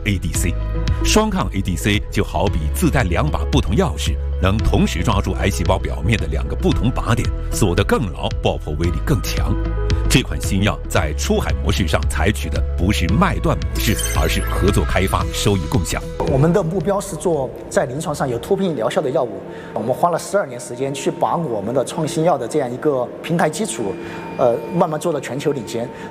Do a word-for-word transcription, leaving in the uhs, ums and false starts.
A D C。双抗 A D C 就好比自带两把不同钥匙，能同时抓住癌细胞表面的两个不同靶点，锁得更牢，爆破威力更强。这款新药在出海模式上采取的不是卖断模式，而是合作开发，收益共享。 我们的目标是做在临床上有突破性疗效的药物。我们花了十二年时间去把我们的创新药的这样一个平台基础，呃，慢慢做到全球领先。